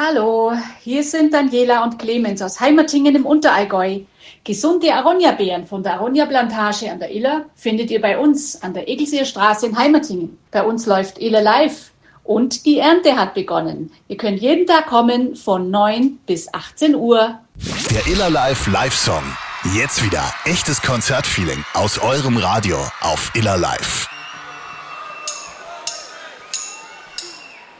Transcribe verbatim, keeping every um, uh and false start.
Hallo, hier sind Daniela und Clemens aus Heimertingen im Unterallgäu. Gesunde Aronia-Beeren von der Aronia-Plantage an der Iller findet ihr bei uns an der Egelseer Straße in Heimertingen. Bei uns läuft Iller Live und die Ernte hat begonnen. Ihr könnt jeden Tag kommen von neun bis achtzehn Uhr. Der Iller Live Live-Song. Jetzt wieder echtes Konzertfeeling aus eurem Radio auf Iller Live.